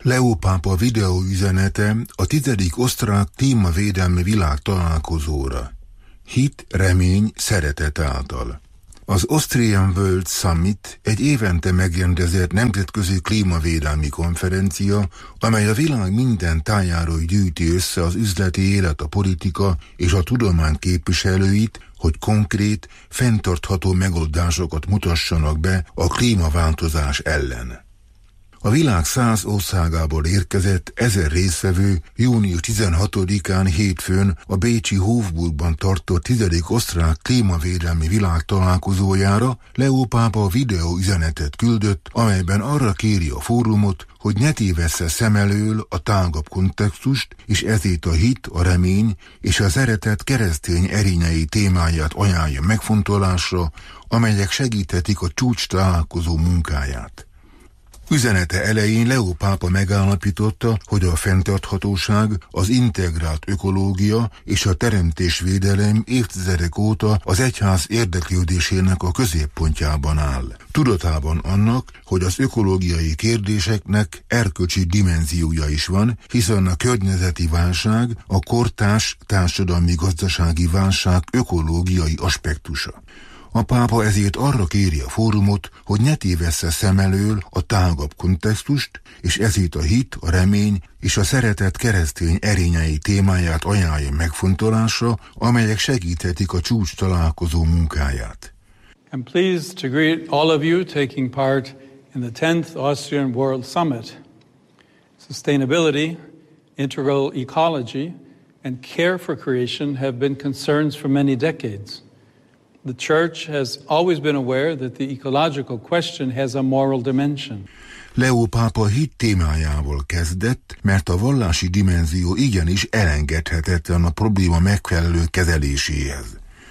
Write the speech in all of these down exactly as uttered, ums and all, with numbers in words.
Leó pápa videóüzenete a tizedik osztrák klímavédelmi világtalálkozóra. Hit, remény, szeretet által. Az Austrian World Summit egy évente megrendezett nemzetközi klímavédelmi konferencia, amely a világ minden tájáról gyűjti össze az üzleti élet, a politika és a tudomány képviselőit, hogy konkrét, fenntartható megoldásokat mutassanak be a klímaváltozás ellen. A világ száz országából érkezett ezer résztvevő június tizenhatodikán hétfőn a bécsi Hofburgban tartott tizedik osztrák klímavédelmi világtalálkozójára Leó pápa videóüzenetet küldött, amelyben arra kéri a fórumot, hogy ne tévessze szem elől a tágabb kontextust, és ezért a hit, a remény és a szeretet keresztény erényei témáját ajánlja megfontolásra, amelyek segíthetik a csúcs találkozó munkáját. Üzenete elején Leó pápa megállapította, hogy a fenntarthatóság, az integrált ökológia és a teremtésvédelem évtizedek óta az egyház érdeklődésének a középpontjában áll. Tudatában annak, hogy az ökológiai kérdéseknek erkölcsi dimenziója is van, hiszen a környezeti válság a kortárs társadalmi-gazdasági válság ökológiai aspektusa. A pápa ezért arra kéri a fórumot, hogy ne tévessze szem elől a tágabb kontextust, és ezért a hit, a remény és a szeretet keresztény erényei témáját ajánlja megfontolásra, amelyek segíthetik a csúcs találkozó munkáját. I'm pleased to greet all of you taking part in the tenth Austrian World Summit. Sustainability, integral ecology, and care for creation have been concerns for many decades. The Church has always been aware that the ecological question has a moral dimension. Leó pápa hit témájával kezdett, mert a vallási dimenzió igenis elengedhetetlen a probléma megfelelő kezeléséhez.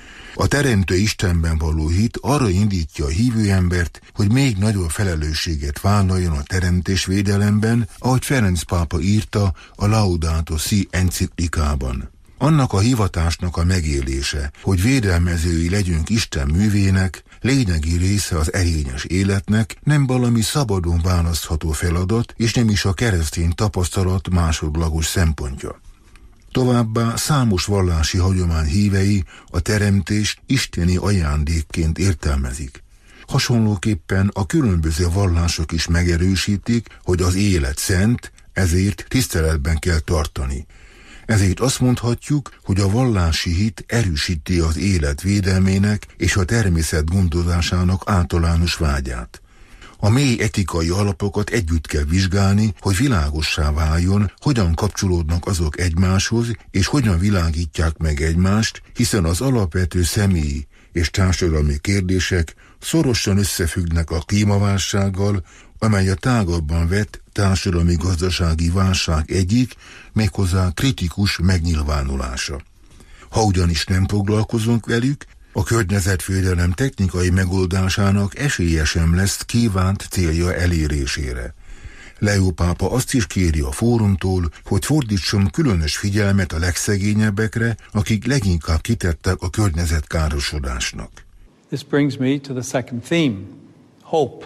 A Teremtő Istenben való hit arra indítja a hívő embert, hogy még nagyobb felelősséget vállaljon a teremtésvédelemben, ahogy Ferenc pápa írta a Laudato Si enciklikában. Annak a hivatásnak a megélése, hogy védelmezői legyünk Isten művének, lényegi része az erényes életnek, nem valami szabadon választható feladat, és nem is a keresztény tapasztalat másodlagos szempontja. Továbbá számos vallási hagyomány hívei a teremtést isteni ajándékként értelmezik. Hasonlóképpen a különböző vallások is megerősítik, hogy az élet szent, ezért tiszteletben kell tartani. Ezért azt mondhatjuk, hogy a vallási hit erősíti az élet védelmének és a természet gondozásának általános vágyát. A mély etikai alapokat együtt kell vizsgálni, hogy világossá váljon, hogyan kapcsolódnak azok egymáshoz, és hogyan világítják meg egymást, hiszen az alapvető személyi és társadalmi kérdések szorosan összefüggnek a klímaválsággal, amely a tágabban vett társadalmi-gazdasági válság egyik, méghozzá kritikus megnyilvánulása. Ha ugyanis nem foglalkozunk velük, a környezetvédelem technikai megoldásának esélye sem lesz kívánt célja elérésére. Leó pápa azt is kéri a fórumtól, hogy fordítson különös figyelmet a legszegényebbekre, akik leginkább kitettek a környezetkárosodásnak. This brings me to the second theme, hope.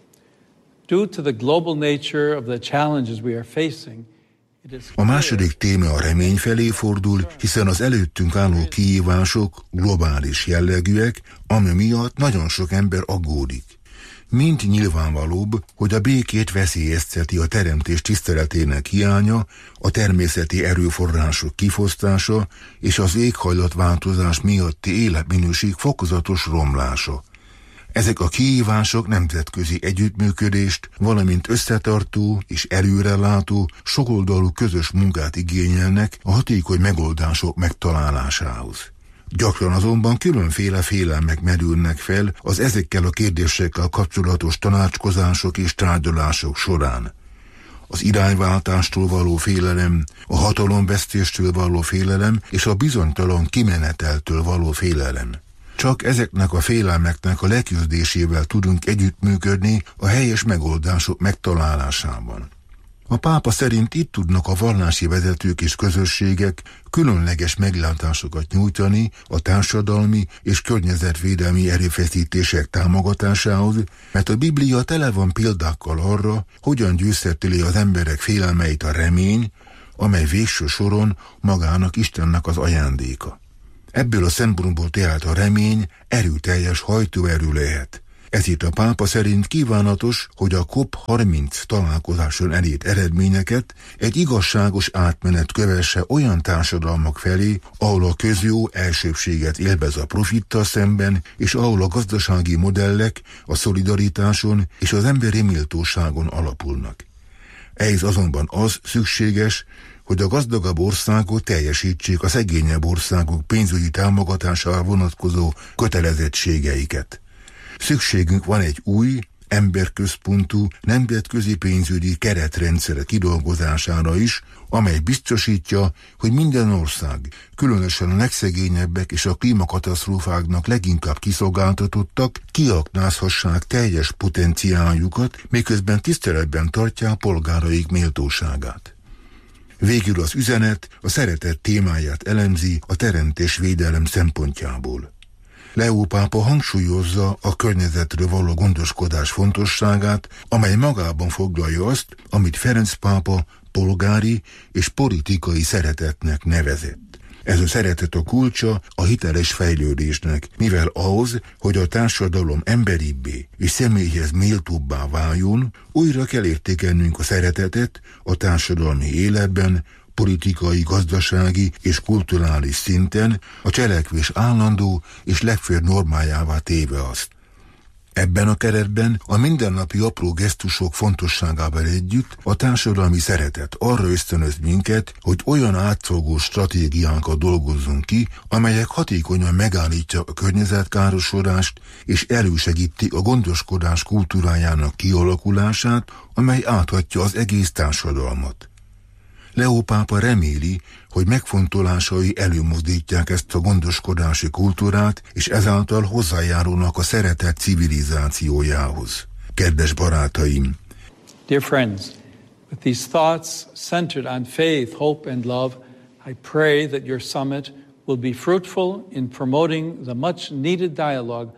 Due to the global nature of the challenges we are facing, a második téma a remény felé fordul, hiszen az előttünk álló kihívások globális jellegűek, ami miatt nagyon sok ember aggódik. Mind nyilvánvalóbb, hogy a békét veszélyezteti a teremtés tiszteletének hiánya, a természeti erőforrások kifosztása és az éghajlatváltozás miatti életminőség fokozatos romlása. Ezek a kihívások nemzetközi együttműködést, valamint összetartó és előrelátó, sokoldalú közös munkát igényelnek a hatékony megoldások megtalálásához. Gyakran azonban különféle félelmek merülnek fel az ezekkel a kérdésekkel kapcsolatos tanácskozások és tárgyalások során. Az irányváltástól való félelem, a hatalomvesztéstől való félelem és a bizonytalan kimeneteltől való félelem. Csak ezeknek a félelmeknek a leküzdésével tudunk együttműködni a helyes megoldások megtalálásában. A pápa szerint itt tudnak a vallási vezetők és közösségek különleges meglátásokat nyújtani a társadalmi és környezetvédelmi erőfeszítések támogatásához, mert a Biblia tele van példákkal arra, hogyan győzheti az emberek félelmeit a remény, amely végső soron magának Istennek az ajándéka. Ebből a szempontból tehát a remény erőteljes hajtóerő lehet. Ezért a pápa szerint kívánatos, hogy a COP harminc találkozáson elért eredményeket egy igazságos átmenet kövesse olyan társadalmak felé, ahol a közjó elsőbbséget élvez a profittal szemben, és ahol a gazdasági modellek a szolidaritáson és az emberi méltóságon alapulnak. Ehhez azonban az szükséges, hogy a gazdagabb országok teljesítsék a szegényebb országok pénzügyi támogatására vonatkozó kötelezettségeiket. Szükségünk van egy új, emberközpontú, nemzetközi pénzügyi keretrendszer kidolgozására is, amely biztosítja, hogy minden ország, különösen a legszegényebbek és a klímakatasztrófáknak leginkább kiszolgáltatottak, kiaknázhassák teljes potenciáljukat, miközben tiszteletben tartják polgáraik méltóságát. Végül az üzenet a szeretet témáját elemzi a teremtés védelem szempontjából. Leó pápa hangsúlyozza a környezetről való gondoskodás fontosságát, amely magában foglalja azt, amit Ferenc pápa polgári és politikai szeretetnek nevezett. Ez a szeretet a kulcsa a hiteles fejlődésnek, mivel ahhoz, hogy a társadalom emberibbé és személyhez méltóbbá váljon, újra kell értékelnünk a szeretetet a társadalmi életben, politikai, gazdasági és kulturális szinten, a cselekvés állandó és legfőbb normájává téve azt. Ebben a keretben a mindennapi apró gesztusok fontosságával együtt a társadalmi szeretet arra ösztönöz minket, hogy olyan átfogó stratégiánkat dolgozzunk ki, amelyek hatékonyan megállítja a környezetkárosodást és elősegíti a gondoskodás kultúrájának kialakulását, amely áthatja az egész társadalmat. Leó pápa reméli, hogy megfontolásai előmozdítják ezt a gondoskodási kultúrát, és ezáltal hozzájárulnak a szeretet civilizációjához. Kedves barátaim! Dear friends, with these thoughts centered on faith, hope and love, I pray that your summit will be fruitful in promoting the much needed dialogue.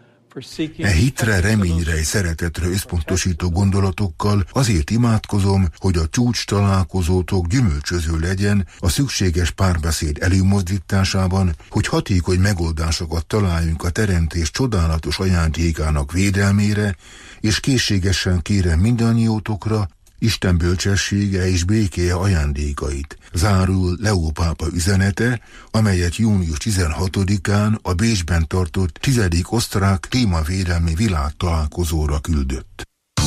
E hitre, reményre és szeretetre összpontosító gondolatokkal azért imádkozom, hogy a csúcs találkozótok gyümölcsöző legyen a szükséges párbeszéd előmozdításában, hogy hatékony megoldásokat találjunk a teremtés csodálatos ajándékának védelmére, és készségesen kérem mindannyiótokra, Isten bölcsessége és békéje ajándékait. Zárul Leó pápa üzenete, amelyet június tizenhatodikán a Bécsben tartott tizedik osztrák klímavédelmi világtalálkozóra küldött.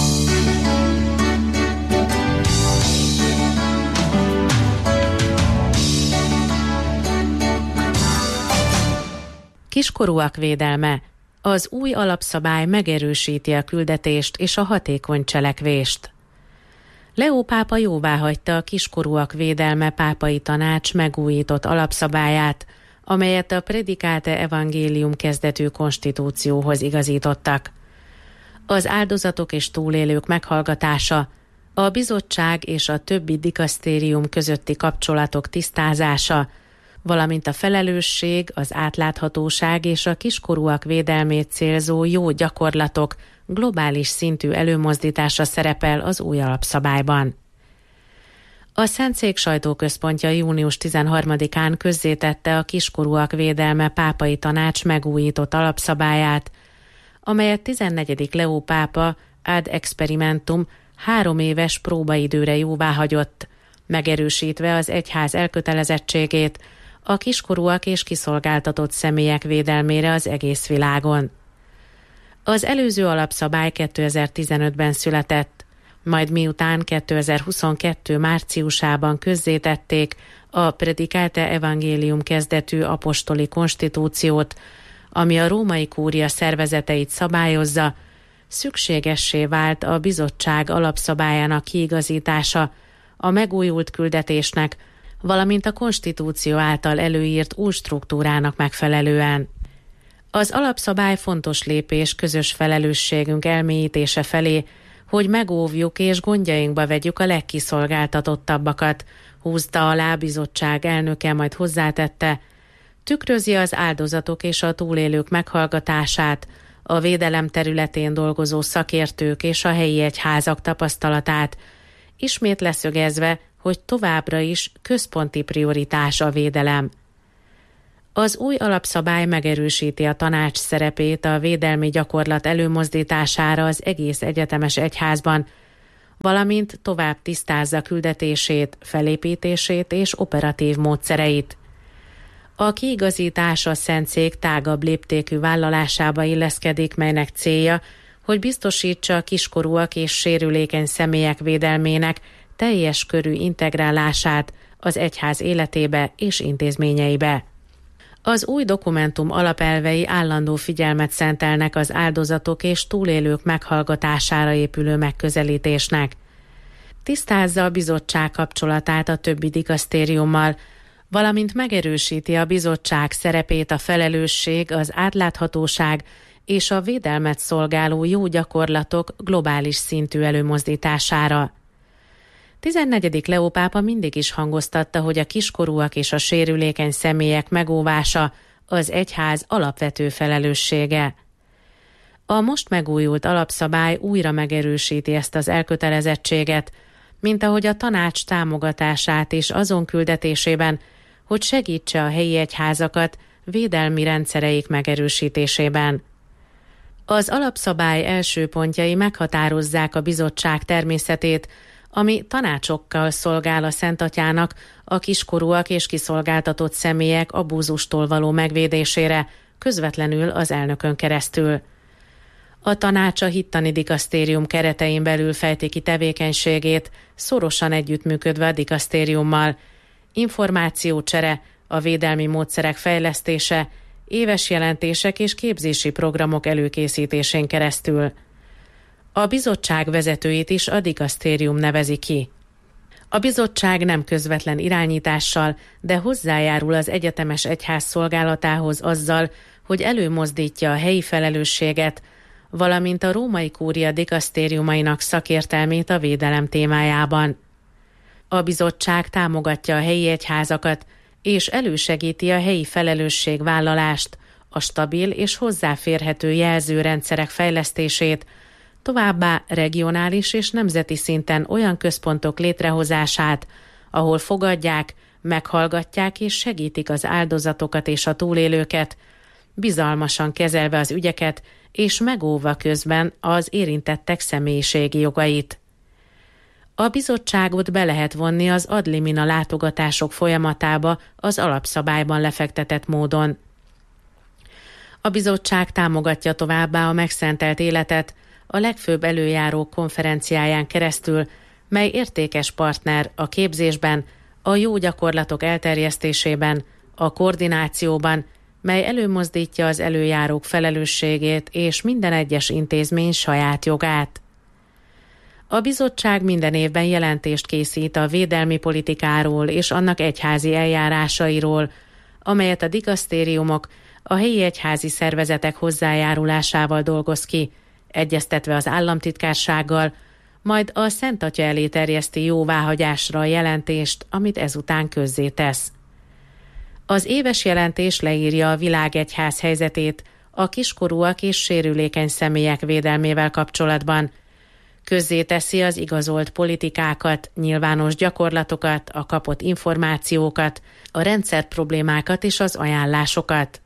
Kiskorúak védelme. Az új alapszabály megerősíti a küldetést és a hatékony cselekvést. Leó pápa jóváhagyta a kiskorúak védelme pápai tanács megújított alapszabályát, amelyet a Predicate Evangelium kezdetű konstitúcióhoz igazítottak. Az áldozatok és túlélők meghallgatása, a bizottság és a többi dikasztérium közötti kapcsolatok tisztázása, valamint a felelősség, az átláthatóság és a kiskorúak védelmét célzó jó gyakorlatok globális szintű előmozdítása szerepel az új alapszabályban. A Szentszék sajtóközpontja június tizenharmadikán közzétette a kiskorúak védelme pápai tanács megújított alapszabályát, amelyet tizennegyedik Leó pápa ad experimentum három éves próbaidőre jóváhagyott, megerősítve az egyház elkötelezettségét a kiskorúak és kiszolgáltatott személyek védelmére az egész világon. Az előző alapszabály kétezer-tizenötben született, majd miután kétezer-huszonkettő márciusában közzétették a Predicate Evangelium kezdetű apostoli konstitúciót, ami a római kúria szervezeteit szabályozza, szükségessé vált a bizottság alapszabályának kiigazítása a megújult küldetésnek, valamint a konstitúció által előírt új struktúrának megfelelően. Az alapszabály fontos lépés közös felelősségünk elmélyítése felé, hogy megóvjuk és gondjainkba vegyük a legkiszolgáltatottabbakat, húzta alá a bizottság elnöke, majd hozzátette, tükrözi az áldozatok és a túlélők meghallgatását, a védelem területén dolgozó szakértők és a helyi egyházak tapasztalatát, ismét leszögezve, hogy továbbra is központi prioritás a védelem. Az új alapszabály megerősíti a tanács szerepét a védelmi gyakorlat előmozdítására az egész egyetemes egyházban, valamint tovább tisztázza küldetését, felépítését és operatív módszereit. A kiigazítás a Szentszék tágabb léptékű vállalásába illeszkedik, melynek célja, hogy biztosítsa a kiskorúak és sérülékeny személyek védelmének teljes körű integrálását az egyház életébe és intézményeibe. Az új dokumentum alapelvei állandó figyelmet szentelnek az áldozatok és túlélők meghallgatására épülő megközelítésnek. Tisztázza a bizottság kapcsolatát a többi dikasztériummal, valamint megerősíti a bizottság szerepét a felelősség, az átláthatóság és a védelmet szolgáló jó gyakorlatok globális szintű előmozdítására. tizennegyedik Leó pápa mindig is hangoztatta, hogy a kiskorúak és a sérülékeny személyek megóvása az egyház alapvető felelőssége. A most megújult alapszabály újra megerősíti ezt az elkötelezettséget, mint ahogy a tanács támogatását is azon küldetésében, hogy segítse a helyi egyházakat védelmi rendszereik megerősítésében. Az alapszabály első pontjai meghatározzák a bizottság természetét, ami tanácsokkal szolgál a Szentatyának a kiskorúak és kiszolgáltatott személyek abúzustól való megvédésére, közvetlenül az elnökön keresztül. A tanács a hittani dikasztérium keretein belül fejti ki tevékenységét, szorosan együttműködve a dikasztériummal, információcsere, a védelmi módszerek fejlesztése, éves jelentések és képzési programok előkészítésén keresztül. A bizottság vezetőit is a dikasztérium nevezi ki. A bizottság nem közvetlen irányítással, de hozzájárul az egyetemes egyház szolgálatához azzal, hogy előmozdítja a helyi felelősséget, valamint a római kúria dikasztériumainak szakértelmét a védelem témájában. A bizottság támogatja a helyi egyházakat, és elősegíti a helyi felelősségvállalást, a stabil és hozzáférhető jelzőrendszerek fejlesztését, továbbá regionális és nemzeti szinten olyan központok létrehozását, ahol fogadják, meghallgatják és segítik az áldozatokat és a túlélőket, bizalmasan kezelve az ügyeket és megóvva közben az érintettek személyiségi jogait. A bizottságot be lehet vonni az ad limina látogatások folyamatába az alapszabályban lefektetett módon. A bizottság támogatja továbbá a megszentelt életet a legfőbb előjárók konferenciáján keresztül, mely értékes partner a képzésben, a jó gyakorlatok elterjesztésében, a koordinációban, mely előmozdítja az előjárók felelősségét és minden egyes intézmény saját jogát. A bizottság minden évben jelentést készít a védelmi politikáról és annak egyházi eljárásairól, amelyet a dikasztériumok a helyi egyházi szervezetek hozzájárulásával dolgoz ki, egyeztetve az államtitkársággal, majd a Szent Atya elé terjeszti jóváhagyásra a jelentést, amit ezután közzétesz. Az éves jelentés leírja a világegyház helyzetét a kiskorúak és sérülékeny személyek védelmével kapcsolatban, közzéteszi az igazolt politikákat, nyilvános gyakorlatokat, a kapott információkat, a rendszer problémákat és az ajánlásokat.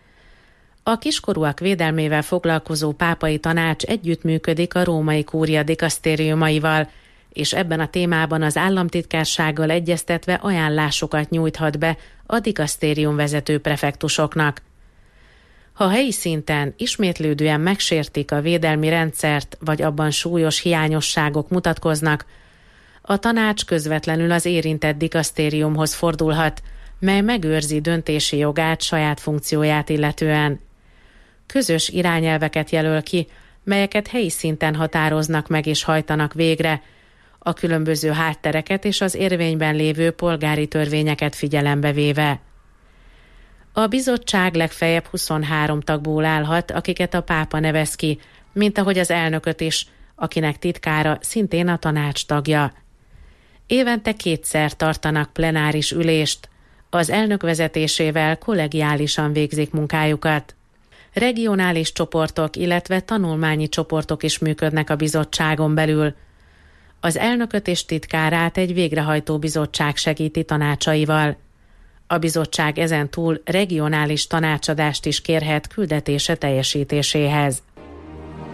A kiskorúak védelmével foglalkozó pápai tanács együttműködik a római kúria dikasztériumaival, és ebben a témában az államtitkársággal egyeztetve ajánlásokat nyújthat be a dikasztérium vezető prefektusoknak. Ha helyi szinten ismétlődően megsértik a védelmi rendszert, vagy abban súlyos hiányosságok mutatkoznak, a tanács közvetlenül az érintett dikasztériumhoz fordulhat, mely megőrzi döntési jogát saját funkcióját illetően. Közös irányelveket jelöl ki, melyeket helyi szinten határoznak meg és hajtanak végre, a különböző háttereket és az érvényben lévő polgári törvényeket figyelembe véve. A bizottság legfeljebb huszonhárom tagból állhat, akiket a pápa nevez ki, mint ahogy az elnököt is, akinek titkára szintén a tanács tagja. Évente kétszer tartanak plenáris ülést, az elnök vezetésével kollegiálisan végzik munkájukat. Regionális csoportok, illetve tanulmányi csoportok is működnek a bizottságon belül. Az elnököt és titkárát egy végrehajtó bizottság segíti tanácsaival. A bizottság ezen túl regionális tanácsadást is kérhet küldetése teljesítéséhez.